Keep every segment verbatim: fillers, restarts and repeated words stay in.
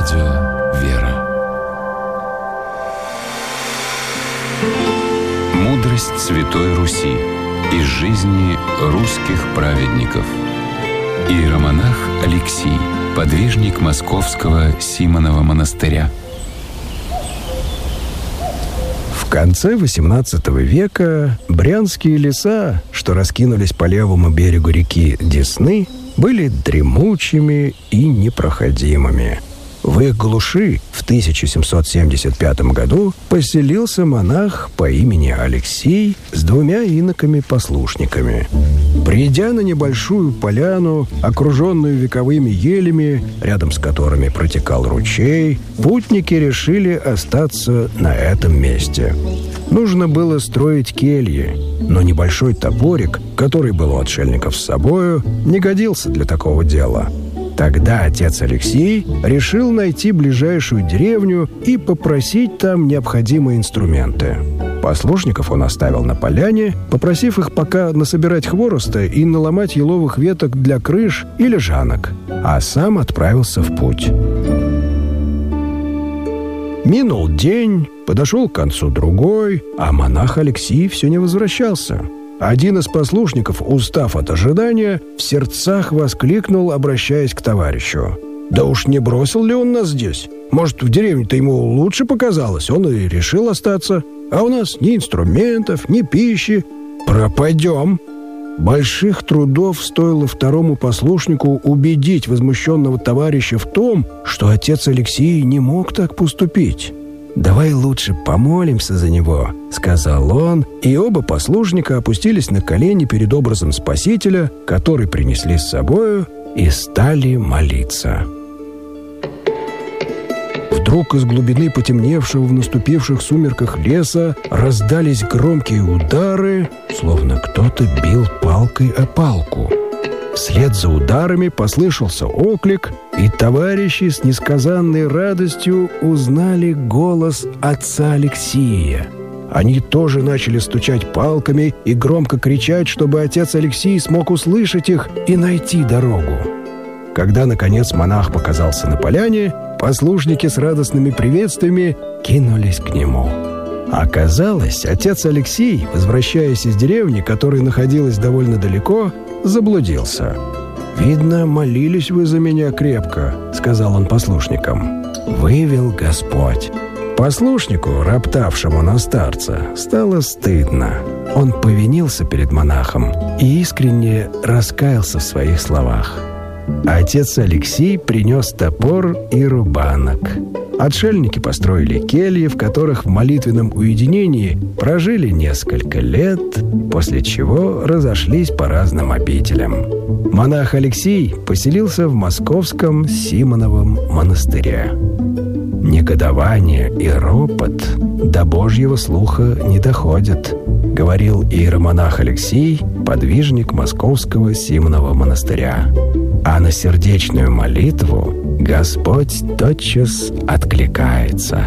Радио «Вера». Мудрость Святой Руси из жизни русских праведников. Иеромонах Алексий, подвижник Московского Симонова монастыря. В конце восемнадцатого века брянские леса, что раскинулись по левому берегу реки Десны, были дремучими и непроходимыми. В их глуши в тысяча семьсот семьдесят пятом году поселился монах по имени Алексий с двумя иноками-послушниками. Придя на небольшую поляну, окруженную вековыми елями, рядом с которыми протекал ручей, путники решили остаться на этом месте. Нужно было строить кельи, но небольшой топорик, который был у отшельников с собою, не годился для такого дела. Тогда отец Алексий решил найти ближайшую деревню и попросить там необходимые инструменты. Послушников он оставил на поляне, попросив их пока насобирать хвороста и наломать еловых веток для крыш и лежанок, а сам отправился в путь. Минул день, подошел к концу другой, а монах Алексий все не возвращался. Один из послушников, устав от ожидания, в сердцах воскликнул, обращаясь к товарищу: «Да уж не бросил ли он нас здесь? Может, в деревне-то ему лучше показалось, он и решил остаться. А у нас ни инструментов, ни пищи. Пропадем!» Больших трудов стоило второму послушнику убедить возмущенного товарища в том, что отец Алексий не мог так поступить. «Давай лучше помолимся за него», — сказал он, и оба послушника опустились на колени перед образом Спасителя, который принесли с собою, и стали молиться. Вдруг из глубины потемневшего в наступивших сумерках леса раздались громкие удары, словно кто-то бил палкой о палку. Вслед за ударами послышался оклик, и товарищи с несказанной радостью узнали голос отца Алексия. Они тоже начали стучать палками и громко кричать, чтобы отец Алексий смог услышать их и найти дорогу. Когда, наконец, монах показался на поляне, послушники с радостными приветствиями кинулись к нему. Оказалось, отец Алексий, возвращаясь из деревни, которая находилась довольно далеко, заблудился. «Видно, молились вы за меня крепко», — сказал он послушникам. «Вывел Господь». Послушнику, роптавшему на старца, стало стыдно. Он повинился перед монахом и искренне раскаялся в своих словах. Отец Алексий принес топор и рубанок. Отшельники построили кельи, в которых в молитвенном уединении прожили несколько лет, после чего разошлись по разным обителям. Монах Алексий поселился в Московском Симоновом монастыре. «Негодование и ропот до Божьего слуха не доходят», — говорил иеромонах Алексий, подвижник Московского Симонова монастыря. А на сердечную молитву Господь тотчас откликается.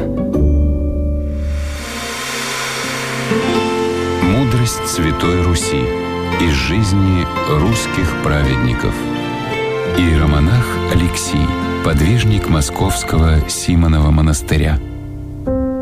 Мудрость Святой Руси из жизни русских праведников. Иеромонах Алексий, подвижник Московского Симонова монастыря.